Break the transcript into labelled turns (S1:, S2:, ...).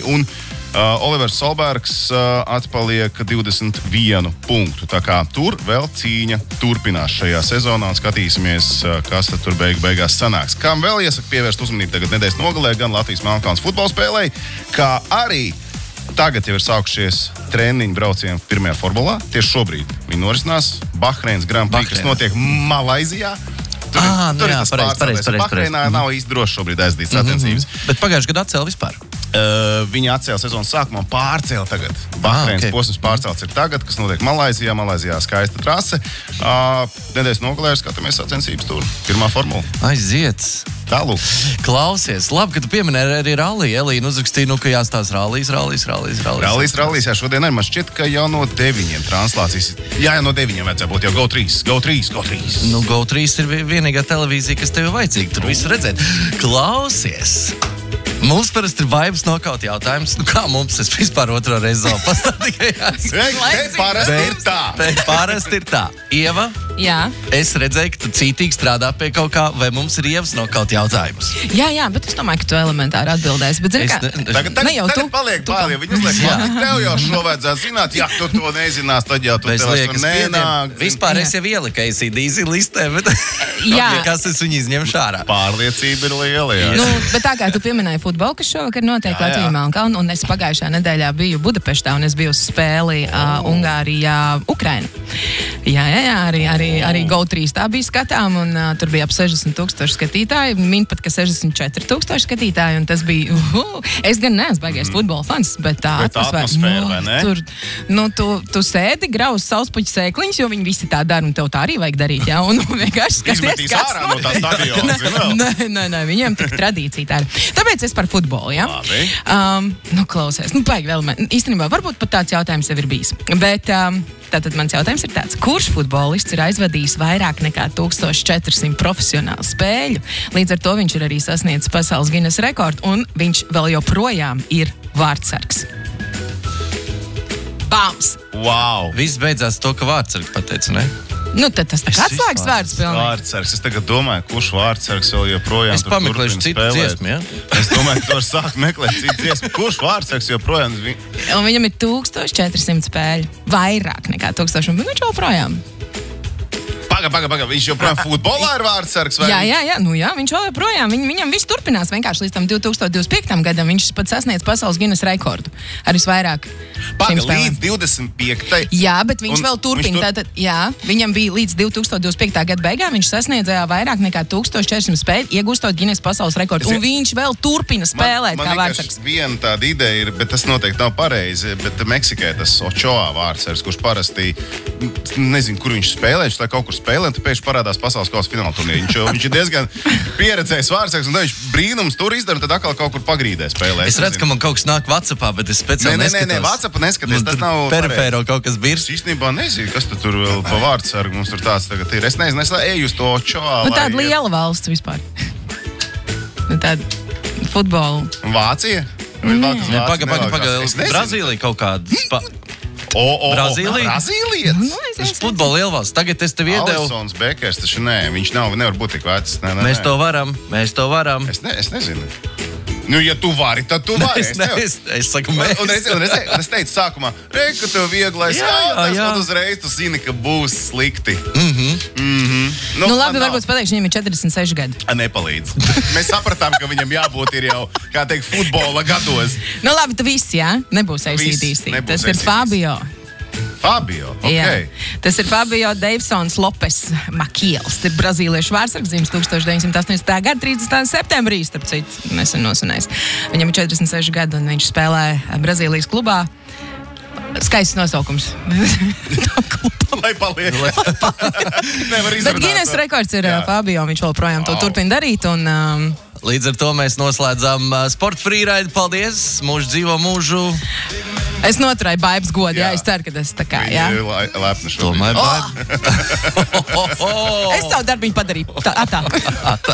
S1: un Olivers Solbergs atpaliek 21 punktu. Tā kā tur vēl cīņa turpinās šajā sezonā un skatīsimies, kas tad tur beigās sanāks. Kam vēl iesaka pievērst uzmanību tagad nedēļas nogalē gan Latvijas Melnkalnes futbola spēlei, kā arī tagad jau ir sākušies treniņu braucieni pirmajā formulā. Tieši šobrīd viņi norisinās Bahreinas Grand Prix, kas notiek Malaizijā. Tur ir tas pārcēlēs. Bahreinā nav īsti droši šobrīd aizdīt sacensības.
S2: Bet pagājušajā gadā atcēla vispār.
S1: Viņi atcēla sezonas sākumā, pārcēla tagad. Bahreinas posms pārcelts ir tagad, kas notiek Malaizijā. Malaizijā skaista trase. Nedēļas nogalē skatāmies sacensības tur. Pirmā formula.
S2: Aiziet.
S1: Tālūk.
S2: Klausies, labi, ka tu pieminēji arī ralliju. Elīna uzrakstīja, ka jāstās rallijas.
S1: Jā, šodien arī man šķiet, ka jau no 9 translācijas. Jā, no 9 vajadzēja būt jau GO3.
S2: Nu, GO3 ir vienīgā televīzija, kas tev ir vajadzīga. Tur visu redzēt. Klausies. Mums parasti ir vibes nokaut jautājums. Nu kā mums es vispār otro reizi vēl pastātīju? Parasti ir tā. Ieva,
S3: jā.
S2: Es redzēju, ka tu cītīgi strādā pie kaut kā, vai mums ir Ievas nokaut jautājums?
S3: Jā, bet es domāju, ka tu elementāri atbildēsi. Bet,
S1: tagad paliek pāri, jo viņi uzliek, tev jau šo vajadzētu zināt. Ja tu to nezinās, tad jau tu tev nenāk.
S2: Vispār es jau ieliku ACDC listē, bet kas es viņu izņemšu ārā?
S1: Pārliecība ir liela, jā.
S3: Nu, bet tā kā tu pieminēji futbolu, kas šovakar notiek Latvijā Melnkalnē, un es pagājušajā nedēļā biju Budapeštā, un es biju uz spēli Ungārijā, Ukraina. Jā, arī GO3 tā bija skatām, un tur bija ap 60,000 skatītāji, min pat, ka 64,000 skatītāji, un tas bija, es gan neesmu baigais futbola fans, bet tā
S1: atmosfēra, vai ne?
S3: Tur, tu sēdi, grauz sauspuķu sēkliņus, jo viņi visi tā dara, un tev tā arī vajag darīt, jā, un vienkārši skaties, kas
S1: no tā stadiona,
S3: Nē, viņiem tik tradīcija tā ir. Tāpēc es par futbolu, jā?
S1: Labi.
S3: Klausies, baigi vēl, īstenībā, varbūt pat tāds jautājums jau ir bijis, bet tātad mans jautājums ir tāds, kurš futbolists ir aizvadījis vairāk nekā 1400 profesionālu spēļu, līdz ar to viņš ir arī sasniedzis pasaules Guinness rekordu, un viņš vēl joprojām ir vārdsargs. Bāms!
S1: Wow!
S2: Viss beidzās to, ka vārdsargs pateica, ne?
S3: Nu, tad tas tā kā atslēgas vārds pilnīgi.
S1: Vārdsargs. Es tagad domāju, kurš vārdsargs vēl joprojām
S2: es pameklēšu citu dziesmu, ja?
S1: Es domāju, ka tu vari sākt meklēt citu dziesmu. Kurš vārdsargs joprojām?
S3: Un viņam ir 1400 spēļu. Vairāk nekā 1000, bet viņš joprojām.
S1: Paga. Viņš joprojām futbolā ir vārdsargs? Vai?
S3: Jā, viņš vēl joprojām. Viņam viss turpinās vienkārši līdz tam 2025. gadam. Viņš pat sasniedz pasaules Guinness rekordu. Ar visvairāk šīm spēlēm.
S1: Līdz 25.
S3: Jā, bet viņš vēl turpina. Viņam bija līdz 2025. gada beigām. Viņš sasniedzēja vairāk nekā 1400 spēļu, iegūstot Guinness pasaules rekordu. Un viņš vēl turpina spēlēt kā vārdsargs.
S1: Man viena tāda ideja ir, bet tas noteikti nav pareizi, bet Meksikē tas Ochoa vārdsargs, kurš parasti, nezinu, kur viņš spēlē, viņš kaut kur spēlē, un tad pēkšņi parādās pasaules kausa fināla turnīrā. Viņš ir diezgan pieredzējis vārdsargs, un tad viņš brīnums tur izdara, un tad atkal kaut kur pagrīdē spēlē.
S2: Es redzu, ka man kaut kas nāk WhatsAppā, bet es speciāli neskatos.
S1: Nē, WhatsAppā neskaties, tas nav
S2: perifēro kaut kas birs.
S1: Es īstenībā nezinu, kas tur vēl pa vārdsargu mums tur tāds tagad ir. Es nezinu, es eju uz to Ochoa.
S3: Nu, tāda liela valsts vispār. Nu, tāda futbola.
S1: Vācija?
S2: Paga. Brazīlija kaut kāda. Brazīlija? Tas futbola lielvalsts. Tagad es tev iedevu.
S1: Alisons Bekers, taču nē, viņš nevar būt tik vecs.
S2: Mēs to varam.
S1: Es nezinu. Nu, ja tu vari, tad tu vari.
S2: Es saku, mēs.
S1: Un es teicu sākumā, ka tev vieglais, un uzreiz tu zini, ka būs slikti.
S3: Nu, labi, varbūt pateikšu, viņam ir 46 gadi.
S1: Nepalīdz. Mēs sapratām, ka viņam jābūt ir jau, kā teikt, futbola gados.
S3: Nu, labi, tu viss, jā? Nebūs ACDC. Tas ir Fabio.
S1: Ok.
S3: Jā. Tas ir Fabio Deivsons Lopes Makiels. Ir brazīliešu vārdsargs, dzimis 1980. gada 30. septembrī, starp citu, nesen nosinājis. Viņam ir 46 gadi, un viņš spēlē Brazīlijas klubā. Skaists nosaukums.
S1: Lai paliek.
S3: Bet Guinness rekords ir Fabio, viņš vēl projām to turpina darīt, un...
S2: Līdz ar to mēs noslēdzam Sport Freeride. Paldies! Mūžu dzīvo mūžu!
S3: Es noturēju baibas godu, jā, es ceru, ka tas tā kā, jā.
S1: Lepni šobrīd.
S2: Tomēr baiba.
S3: Es savu darbiņu padarīju. Tā.